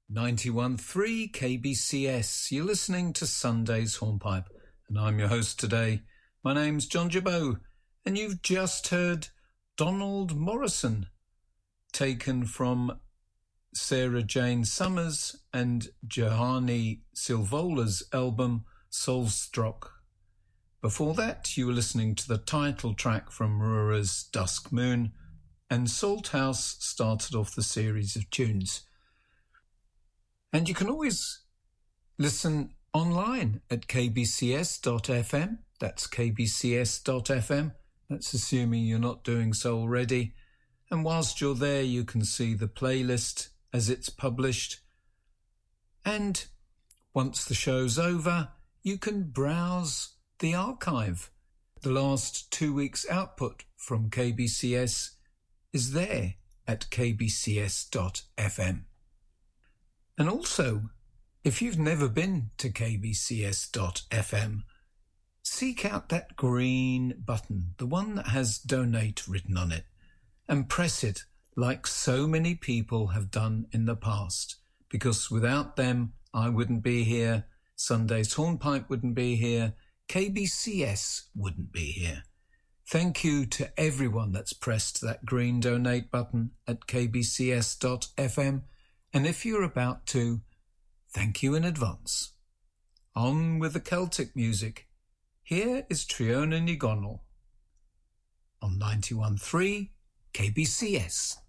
91.3 KBCS. You're listening to Sunday's Hornpipe, and I'm your host today. My name's John Jabot, and you've just heard Donald Morrison, taken from Sarah Jane Summers and Johanni Silvola's album Solstrock. Before that, you were listening to the title track from Rura's Dusk Moon, and Salthouse started off the series of tunes. And you can always listen online at kbcs.fm. That's kbcs.fm. That's assuming you're not doing so already. And whilst you're there, you can see the playlist as it's published. And once the show's over, you can browse the archive. The last 2 weeks' output from KBCS is there at kbcs.fm. And also, if you've never been to kbcs.fm, seek out that green button, the one that has donate written on it, and press it like so many people have done in the past, because without them, I wouldn't be here, Sunday's Hornpipe wouldn't be here, KBCS wouldn't be here. Thank you to everyone that's pressed that green donate button at kbcs.fm. And if you're about to, thank you in advance. On with the Celtic music. Here is Triona Ni Gcónaí on 91.3 KBCS.